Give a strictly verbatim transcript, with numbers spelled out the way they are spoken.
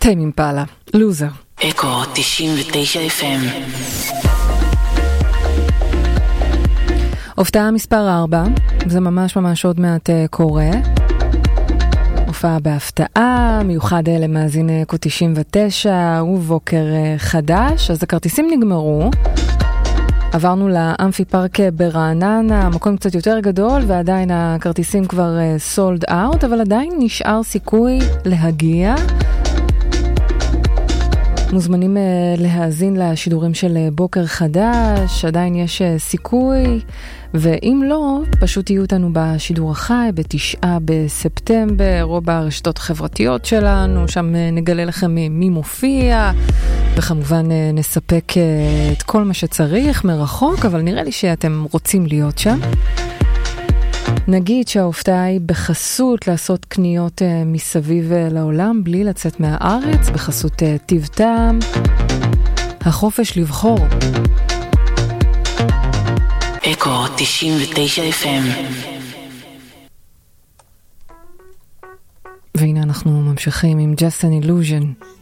טיים אימפלה, לוזר. אקו תשעים ותשע אף אם. הופעה מספר ארבע, זה ממש ממש עוד מעט קורה. הופעה בהפתעה, מיוחד למאזין אקו תשעים ותשע, ובוקר חדש, אז הכרטיסים נגמרו. עברנו לאמפי פארק ברעננה, מקום קצת יותר גדול, ועדיין הכרטיסים כבר סולד אאוט, אבל עדיין נשאר סיכוי להגיע. מוזמנים להאזין לשידורים של בוקר חדש, עדיין יש סיכוי, ואם לא, פשוט תהיו אותנו בשידור החי, בתשעה בספטמבר, או ברשתות החברתיות שלנו, שם נגלה לכם מי מופיע, וכמובן נספק את כל מה שצריך מרחוק, אבל נראה לי שאתם רוצים להיות שם. נגיד שההופעה היא בחסות לעשות קניות מסביב לעולם, בלי לצאת מהארץ, בחסות טיב טעם, החופש לבחור. אקו תשעים ותשע אף אם. והנה אנחנו ממשיכים עם Just an Illusion.